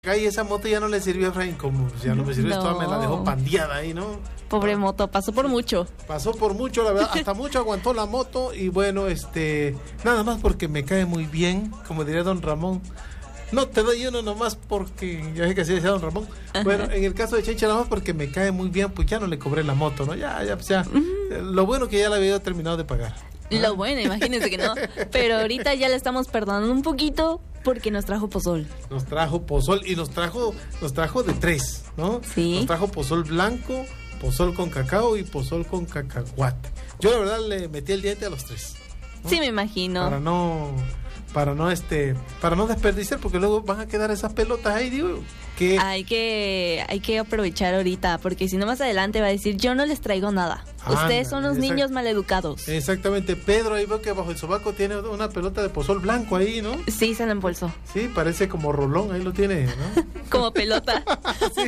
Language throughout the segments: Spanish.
Y esa moto ya no le sirvió a Efraín, como ya no me sirvió, No. toda me la dejó pandeada ahí, ¿no? Pobre moto, pasó por mucho. Pasó por mucho, la verdad, hasta mucho aguantó la moto y bueno, nada más porque me cae muy bien, como diría don Ramón. No te doy uno nomás porque, ya sé que así decía don Ramón. Ajá. Bueno, en el caso de Chencha nada más porque me cae muy bien, pues ya no le cobré la moto, ¿no? Lo bueno que ya la había terminado de pagar. Lo bueno, imagínense que no. Pero ahorita ya le estamos perdonando un poquito porque nos trajo pozol. Nos trajo pozol y nos trajo de 3, ¿no? Sí. Nos trajo pozol blanco, pozol con cacao y pozol con cacahuate. Yo la verdad le metí el diente a los 3, ¿no? Sí, me imagino. Para no desperdiciar, porque luego van a quedar esas pelotas ahí, digo, que Hay que aprovechar ahorita, porque si no más adelante va a decir, yo no les traigo nada. Ustedes son los niños maleducados. Exactamente. Pedro, ahí veo que bajo el sobaco tiene una pelota de pozol blanco ahí, ¿no? Sí, se lo embolsó. Sí, parece como rolón, ahí lo tiene, ¿no? Como pelota. Sí.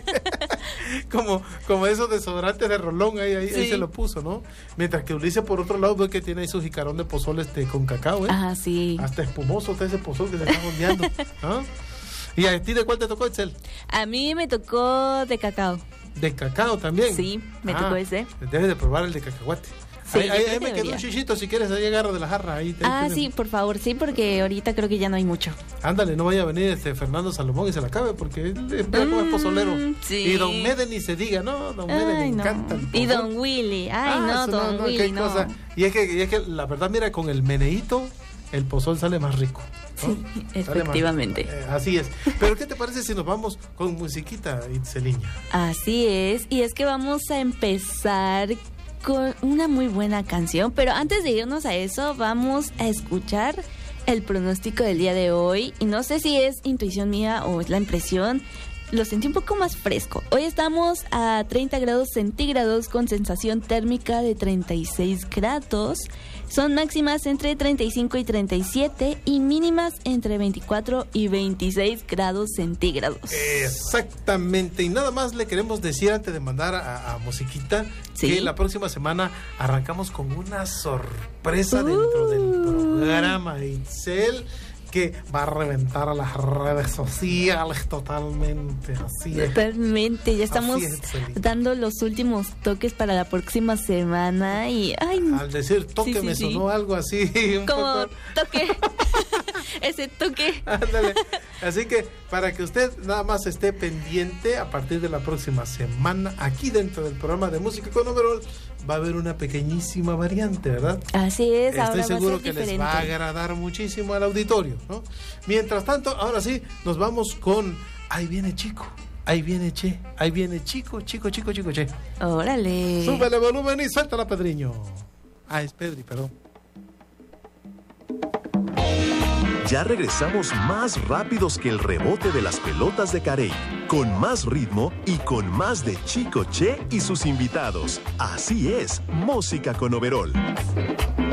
como esos desodorantes de rolón, ahí Sí. se lo puso, ¿no? Mientras que Ulises, por otro lado, veo que tiene ahí su jicarón de pozol con cacao, ¿eh? Ah, sí. Hasta espumoso está ese pozol que se está ondeando, ¿no? ¿Y a ti de cuál te tocó, Itzel? A mí me tocó de cacao. ¿De cacao también? Sí, me tocó ese. Debes de probar el de cacahuate. Sí, ahí yo creo que me quedó debería. un chichito, si quieres, ahí agarro de la jarra. Ahí Sí, por favor, sí, porque ahorita creo que ya no hay mucho. Ándale, no vaya a venir Fernando Salomón y se la acabe, porque él es pozolero. Sí. Y don Mede ni se diga, ¿no? Don Mede le encanta el Y pozol. don Willy, Eso don Willy, qué no. cosa. Y es que la verdad, mira, con el meneíto, el pozol sale más rico, ¿no? Sí, Sale más efectivamente. rico. Así es. Pero ¿qué te parece si nos vamos con musiquita, Itzeliña? Así es, y es que vamos a empezar con una muy buena canción, pero antes de irnos a eso, vamos a escuchar el pronóstico del día de hoy, y no sé si es intuición mía o es la impresión, lo sentí un poco más fresco. Hoy estamos a 30 grados centígrados con sensación térmica de 36 grados. Son máximas entre 35 y 37 y mínimas entre 24 y 26 grados centígrados. Exactamente. Y nada más le queremos decir antes de mandar a musiquita, Sí. que la próxima semana arrancamos con una sorpresa dentro del programa, Itzel, que va a reventar a las redes sociales totalmente. Así es. Totalmente, ya estamos Así es, Itzelita. dando los últimos toques para la próxima semana y Al decir toque Sí, me sí. sonó algo así un como poco. toque, ese toque. Ándale. Así que para que usted nada más esté pendiente, a partir de la próxima semana, aquí dentro del programa de Música con Overall, va a haber una pequeñísima variante, ¿verdad? Así es, ahora Estoy seguro va a ser que diferente. les va a agradar muchísimo al auditorio, ¿no? Mientras tanto, ahora sí, nos vamos con Ahí viene Chico, ahí viene Che, ahí viene Chico, Che. Órale. Súbele volumen y suéltala, Pedriño. Es Pedri, perdón. Ya regresamos más rápidos que el rebote de las pelotas de Carey, con más ritmo y con más de Chico Che y sus invitados. Así es, Música con Overol.